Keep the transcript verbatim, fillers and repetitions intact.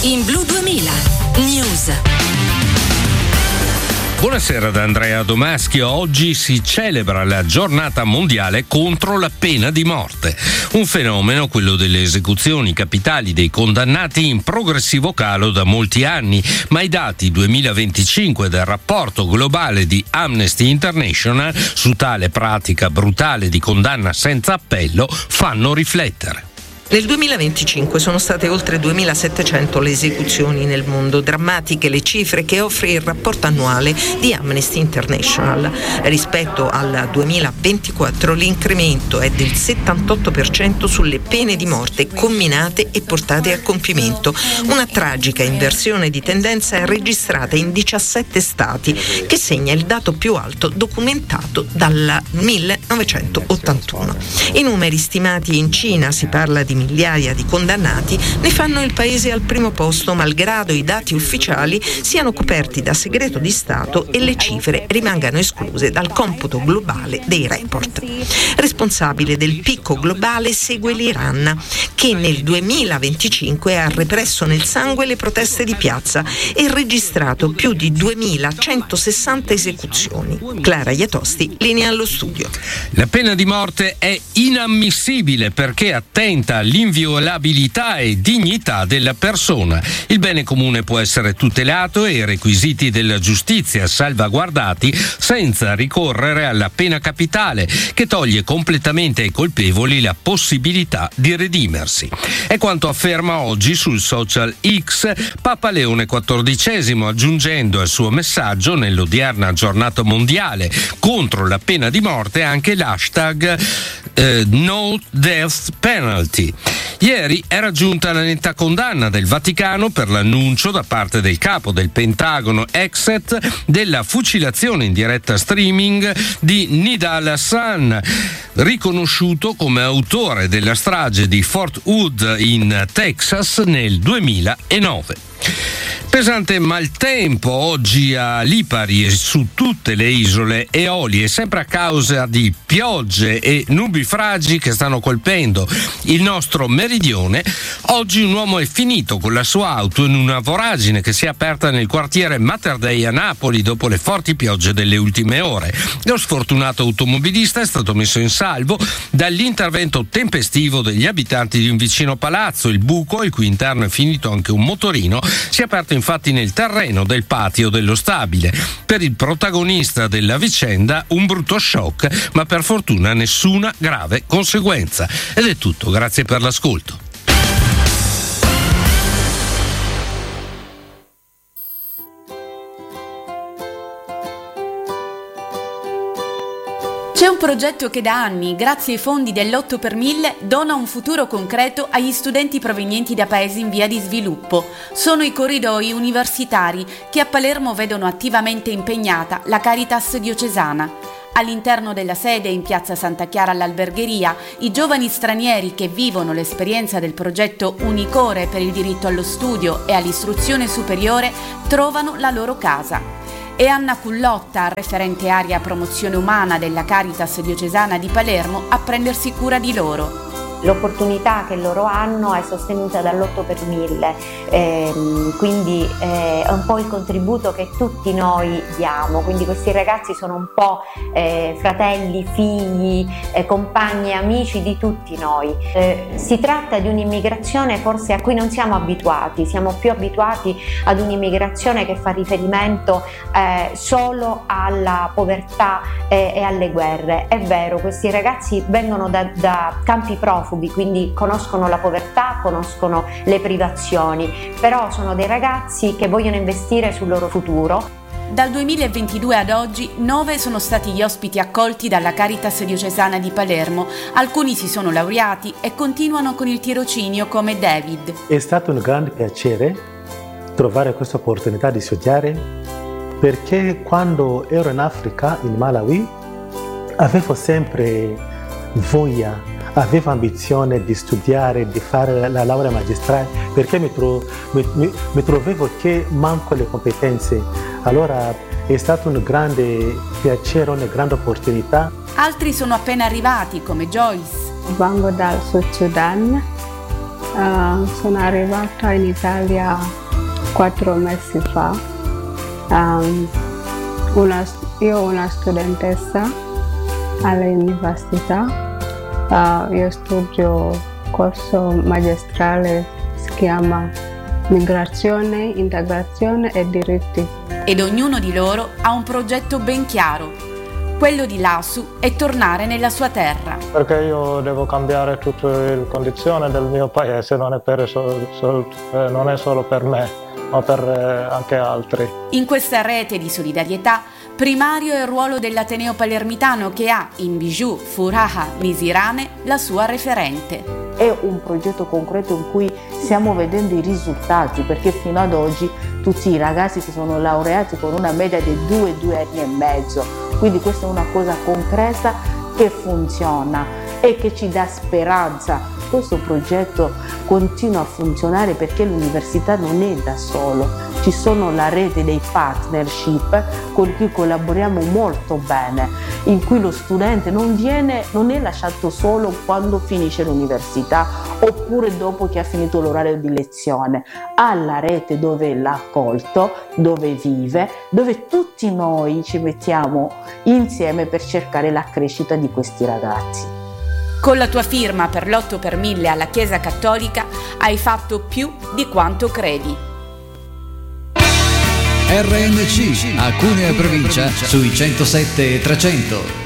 In Blu duemila News. Buonasera da Andrea Domaschio. Oggi si celebra la giornata mondiale contro la pena di morte. Un fenomeno, quello delle esecuzioni capitali dei condannati, in progressivo calo da molti anni, ma i dati duemilaventicinque del rapporto globale di Amnesty International su tale pratica brutale di condanna senza appello fanno riflettere. Nel duemilaventicinque sono state oltre duemilasettecento le esecuzioni nel mondo, drammatiche le cifre che offre il rapporto annuale di Amnesty International. Rispetto al duemilaventiquattro l'incremento è del settantotto per cento sulle pene di morte comminate e portate a compimento, una tragica inversione di tendenza registrata in diciassette stati, che segna il dato più alto documentato dal millenovecentottantuno. I numeri stimati in Cina, si parla di migliaia di condannati, ne fanno il paese al primo posto, malgrado i dati ufficiali siano coperti da segreto di Stato e le cifre rimangano escluse dal computo globale dei report. Responsabile del picco globale segue l'Iran, che nel duemilaventicinque ha represso nel sangue le proteste di piazza e registrato più di duemilacentosessanta esecuzioni. Clara Iatosti, linea allo studio. La pena di morte è inammissibile perché attenta all'inviolabilità e dignità della persona. Il bene comune può essere tutelato e i requisiti della giustizia salvaguardati senza ricorrere alla pena capitale, che toglie completamente ai colpevoli la possibilità di redimersi. È quanto afferma oggi sul social X Papa Leone quattordicesimo, aggiungendo al suo messaggio nell'odierna giornata mondiale contro la pena di morte anche l'hashtag eh, No Death Penalty. Ieri era giunta la netta condanna del Vaticano per l'annuncio da parte del capo del Pentagono Exet della fucilazione in diretta streaming di Nidal Hassan, riconosciuto come autore della strage di Fort Hood in Texas nel duemilanove. Pesante maltempo oggi a Lipari e su tutte le isole Eolie, sempre a causa di piogge e nubifragi che stanno colpendo il nostro meridione. Oggi un uomo è finito con la sua auto in una voragine che si è aperta nel quartiere Mater Dei a Napoli dopo le forti piogge delle ultime ore. Lo sfortunato automobilista è stato messo in salvo dall'intervento tempestivo degli abitanti di un vicino palazzo. Il buco, al cui interno è finito anche un motorino, si è aperto infatti nel terreno del patio dello stabile. Per il protagonista della vicenda un brutto shock, ma per fortuna nessuna grave conseguenza. Ed è tutto, grazie per l'ascolto. C'è un progetto che da anni, grazie ai fondi dell'otto per mille, dona un futuro concreto agli studenti provenienti da paesi in via di sviluppo. Sono i corridoi universitari che a Palermo vedono attivamente impegnata la Caritas diocesana. All'interno della sede in piazza Santa Chiara all'Albergheria, i giovani stranieri che vivono l'esperienza del progetto Unicore per il diritto allo studio e all'istruzione superiore trovano la loro casa. E Anna Cullotta, referente area promozione umana della Caritas diocesana di Palermo, a prendersi cura di loro. L'opportunità che loro hanno è sostenuta dall'otto per mille, ehm, quindi eh, è un po' il contributo che tutti noi diamo, quindi questi ragazzi sono un po' eh, fratelli, figli, eh, compagni e amici di tutti noi. Eh, si tratta di un'immigrazione forse a cui non siamo abituati, siamo più abituati ad un'immigrazione che fa riferimento eh, solo alla povertà eh, e alle guerre. È vero, questi ragazzi vengono da, da campi profughi, quindi conoscono la povertà, conoscono le privazioni, però sono dei ragazzi che vogliono investire sul loro futuro. Dal duemilaventidue ad oggi, nove sono stati gli ospiti accolti dalla Caritas diocesana di Palermo. Alcuni si sono laureati e continuano con il tirocinio, come David. È stato un grande piacere trovare questa opportunità di studiare, perché quando ero in Africa, in Malawi, avevo sempre voglia, avevo ambizione di studiare, di fare la laurea magistrale, perché mi, tro- mi, mi, mi trovavo che manco le competenze. Allora è stato un grande piacere, una grande opportunità. Altri sono appena arrivati, come Joyce. Vengo dal Sud Sudan Uh, sono arrivata in Italia quattro mesi fa. Um, una, io ho una studentessa all'università. Uh, io studio corso magistrale, si chiama Migrazione, Integrazione e Diritti. Ed ognuno di loro ha un progetto ben chiaro. Quello di Lasu è tornare nella sua terra. Perché io devo cambiare tutte le condizioni del mio paese, non è, per sol, sol, eh, non è solo per me, ma per eh, anche altri. In questa rete di solidarietà, primario è il ruolo dell'Ateneo Palermitano che ha in Bijou Furaha Misirane la sua referente. È un progetto concreto in cui stiamo vedendo i risultati, perché fino ad oggi tutti i ragazzi si sono laureati con una media di due, due anni e mezzo. Quindi questa è una cosa concreta che funziona e che ci dà speranza. Questo progetto continua a funzionare perché l'università non è da solo, ci sono la rete dei partnership con cui collaboriamo molto bene, in cui lo studente non viene, non è lasciato solo quando finisce l'università oppure dopo che ha finito l'orario di lezione, ha la rete dove l'ha accolto, dove vive, dove tutti noi ci mettiamo insieme per cercare la crescita di questi ragazzi. Con la tua firma per l'otto per mille alla Chiesa Cattolica hai fatto più di quanto credi. R N C, a Cuneo e provincia, sui centosette e trecento.